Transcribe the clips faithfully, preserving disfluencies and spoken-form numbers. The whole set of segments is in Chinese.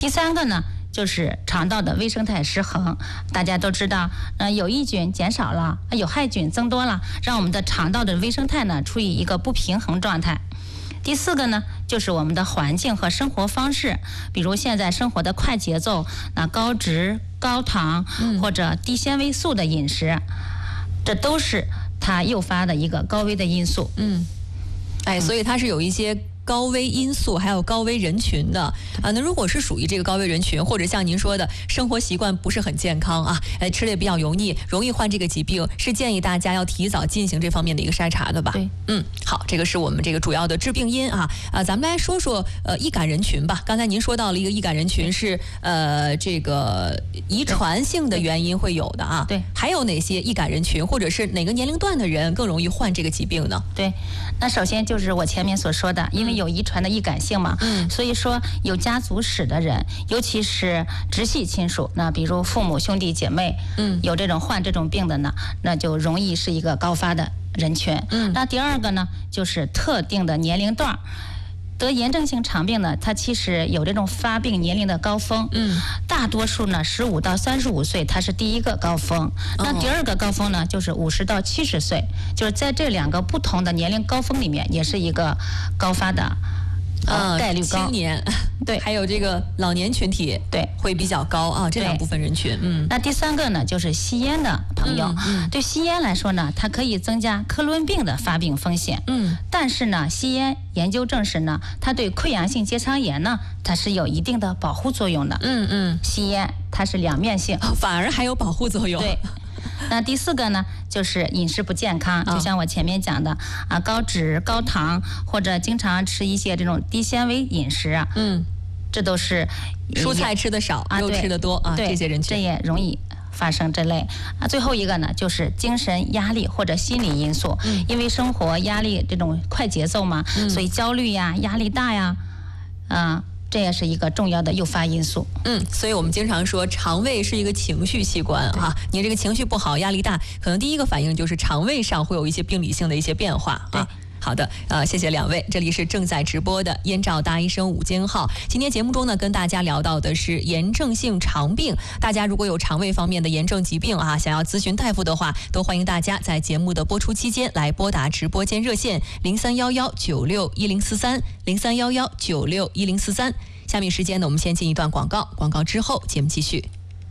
第三个呢，就是肠道的微生态失衡。大家都知道，呃，有益菌减少了，有害菌增多了，让我们的肠道的微生态呢处于一个不平衡状态。第四个呢，就是我们的环境和生活方式，比如现在生活的快节奏，那高脂、高糖或者低纤维素的饮食，这都是它诱发的一个高危的因素。 嗯，哎，所以它是有一些高危因素，还有高危人群的啊。那如果是属于这个高危人群，或者像您说的生活习惯不是很健康啊，哎，吃的也比较油腻，容易患这个疾病，是建议大家要提早进行这方面的一个筛查的吧？ 对， 嗯，好，这个是我们这个主要的致病因啊啊，咱们来说说呃易感人群吧。刚才您说到了一个易感人群是呃这个遗传性的原因会有的啊， 对， 还有哪些易感人群，或者是哪个年龄段的人更容易患这个疾病呢？ 对，那首先就是我前面所说的，因为有遗传的易感性嘛，嗯，所以说有家族史的人，尤其是直系亲属，那比如父母兄弟姐妹，嗯，有这种患这种病的呢，那就容易是一个高发的人群。嗯，那第二个呢，就是特定的年龄段。得炎症性肠病呢，它其实有这种发病年龄的高峰，嗯，大多数呢十五到三十五岁，它是第一个高峰。那第二个高峰呢，就是五十到七十岁，就是在这两个不同的年龄高峰里面，也是一个高发的。呃，概率高， 青年对， 还有这个老年群体对会比较高啊，这两部分人群。嗯， 那第三个呢，就是吸烟的朋友。嗯，嗯对吸烟来说呢，它可以增加克伦病的发病风险。嗯，但是呢，吸烟研究证实呢，它对溃疡性结肠炎呢，它是有一定的保护作用的。嗯嗯，吸烟它是两面性， 反而还有保护作用。 对。那第四个呢，就是饮食不健康，就像我前面讲的啊，高脂、高糖，或者经常吃一些这种低纤维饮食，嗯，这都是蔬菜吃的少，肉吃的多啊，这些人群这也容易发生这类啊。最后一个呢，就是精神压力或者心理因素，嗯，因为生活压力这种快节奏嘛，嗯，所以焦虑呀、压力大呀，啊。这也是一个重要的诱发因素。 嗯，所以我们经常说肠胃是一个情绪器官啊，你这个情绪不好、压力大，可能第一个反应就是肠胃上会有一些病理性的一些变化啊。好的，呃，谢谢两位，这里是正在直播的燕赵大医生午间号。今天节目中呢，跟大家聊到的是炎症性肠病。大家如果有肠胃方面的炎症疾病啊，想要咨询大夫的话，都欢迎大家在节目的播出期间来拨打直播间热线零三幺幺九六一零四三零三幺幺九六一零四三。下面时间呢，我们先进一段广告，广告之后节目继续。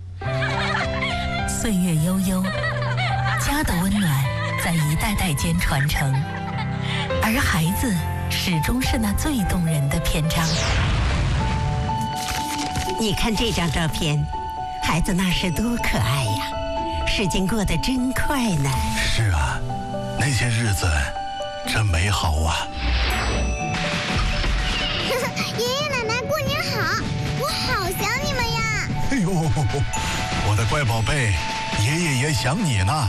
岁月悠悠，家的温暖在一代代间传承。而孩子始终是那最动人的篇章。 你看这张照片，孩子那是多可爱呀！时间过得真快呢。 是啊，那些日子真美好啊！ 爷爷奶奶过年好，我好想你们呀！ 哎呦，我的乖宝贝，爷爷也想你呢。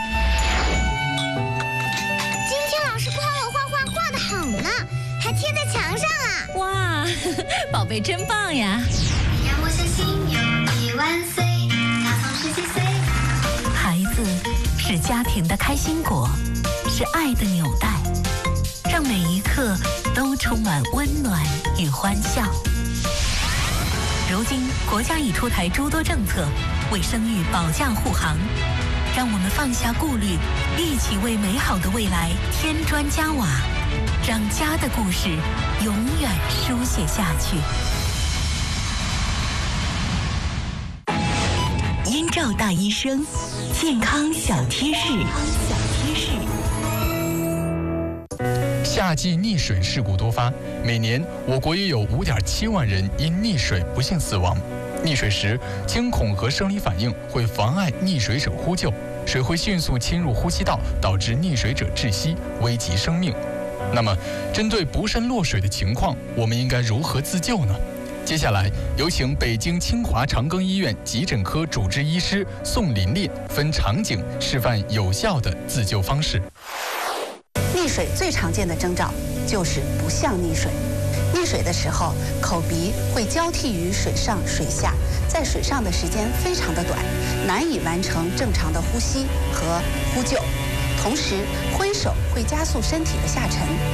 还贴在墙上啊！ 哇，宝贝真棒呀！ 让我相信有你万岁，他总是几岁。 孩子是家庭的开心果，是爱的纽带，让每一刻都充满温暖与欢笑。如今国家已出台诸多政策，为生育保驾护航，让我们放下顾虑，一起为美好的未来添砖加瓦。让家的故事永远书写下去。燕赵大医生，健康小贴士。小贴士。 夏季溺水事故多发，每年我国约有五点七万人因溺水不幸死亡。溺水时，惊恐和生理反应会妨碍溺水者呼救，水会迅速侵入呼吸道，导致溺水者窒息，危及生命。那么，针对不慎落水的情况，我们应该如何自救呢？接下来，有请北京清华长庚医院急诊科主治医师宋琳琳分场景示范有效的自救方式。 溺水最常见的征兆就是不像溺水。溺水的时候，口鼻会交替于水上水下，在水上的时间非常的短，难以完成正常的呼吸和呼救。同时，挥手会加速身体的下沉，因此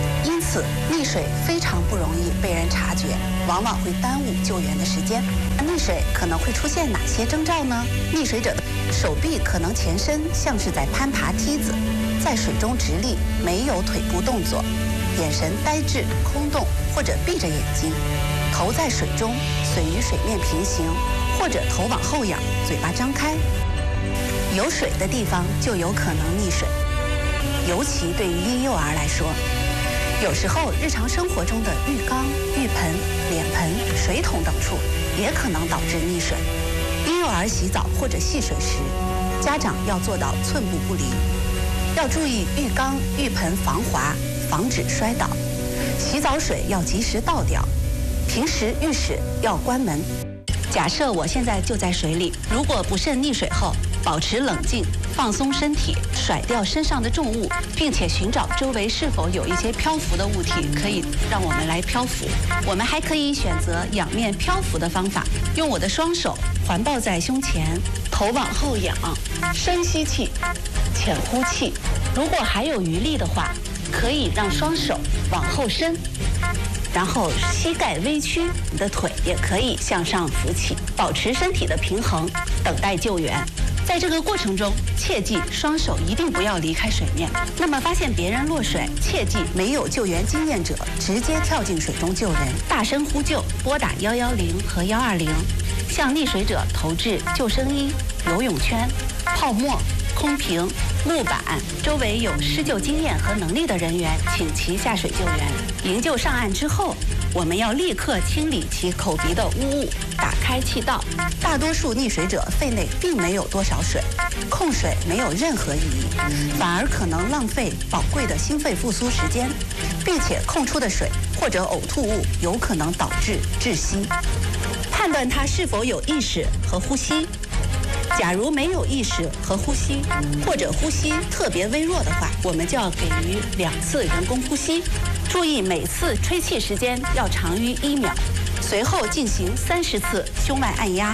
此溺水非常不容易被人察觉，往往会耽误救援的时间。溺水可能会出现哪些征兆呢？溺水者的手臂可能前伸，像是在攀爬梯子，在水中直立，没有腿部动作，眼神呆滞、空洞或者闭着眼睛，头在水中，嘴与水面平行，或者头往后仰，嘴巴张开。有水的地方就有可能溺水，尤其对于婴幼儿来说，有时候日常生活中的浴缸、浴盆、脸盆、水桶等处也可能导致溺水。婴幼儿洗澡或者戏水时，家长要做到寸步不离，要注意浴缸、浴盆防滑，防止摔倒。洗澡水要及时倒掉，平时浴室要关门。假设我现在就在水里，如果不慎溺水后，保持冷静，放松身体，甩掉身上的重物，并且寻找周围是否有一些漂浮的物体可以让我们来漂浮。我们还可以选择仰面漂浮的方法，用我的双手环抱在胸前，头往后仰，深吸气，浅呼气。如果还有余力的话，可以让双手往后伸，然后膝盖微屈，你的腿也可以向上浮起，保持身体的平衡，等待救援。在这个过程中，切记双手一定不要离开水面。那么发现别人落水，切记没有救援经验者直接跳进水中救人，大声呼救，拨打一一零和一二零，向溺水者投掷救生衣、游泳圈、泡沫、空瓶、木板，周围有施救经验和能力的人员，请其下水救援。营救上岸之后，我们要立刻清理其口鼻的污物，打开气道。大多数溺水者肺内并没有多少水，控水没有任何意义，反而可能浪费宝贵的心肺复苏时间，并且控出的水或者呕吐物有可能导致窒息。判断他是否有意识和呼吸。假如没有意识和呼吸，或者呼吸特别微弱的话，我们就要给予两次人工呼吸。注意每次吹气时间要长于一秒，随后进行三十次胸外按压。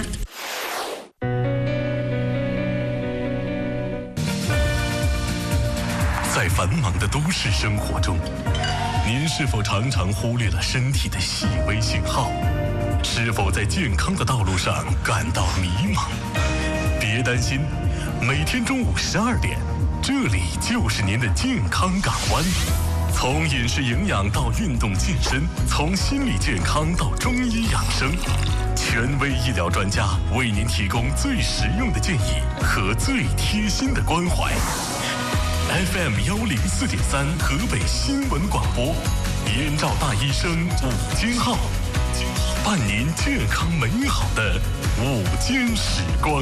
在繁忙的都市生活中，您是否常常忽略了身体的细微信号？是否在健康的道路上感到迷茫？别担心，每天中午十二点，这里就是您的健康港湾。从饮食营养到运动健身，从心理健康到中医养生，权威医疗专家为您提供最实用的建议和最贴心的关怀。F M 幺零四点三河北新闻广播，燕赵大医生午间号，伴您健康美好的午间时光。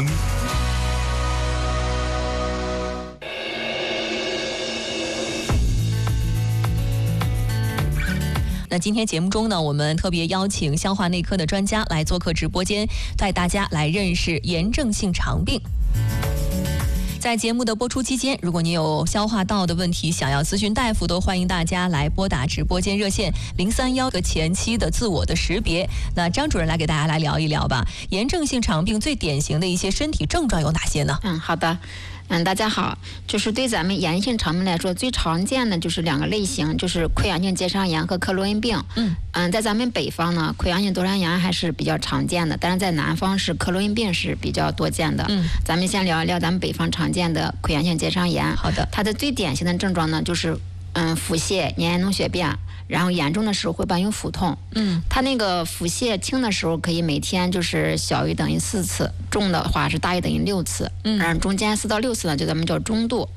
那今天节目中呢，我们特别邀请消化内科的专家来做客直播间，带大家来认识炎症性肠病。在节目的播出期间，如果你有消化道的问题想要咨询大夫，都欢迎大家来拨打直播间热线零三幺和前期的自我的识别。那张主任来给大家来聊一聊吧，炎症性肠病最典型的一些身体症状有哪些呢？ 嗯，好的。嗯，大家好，就是对咱们炎性肠病来说，最常见的就是两个类型，就是溃疡性结肠炎和克罗恩病。嗯嗯，在咱们北方呢，溃疡性多肠炎还是比较常见的，但是在南方是克罗恩病是比较多见的。嗯，咱们先聊一聊咱们北方常见的溃疡性结肠炎。好的，它的最典型的症状呢，就是嗯腹泻、黏液脓血便。然后严重的时候会伴有腹痛，嗯，它那个腹泻轻的时候可以每天就是小于等于四次，重的话是大于等于六次，嗯，中间四到六次呢就咱们叫中度。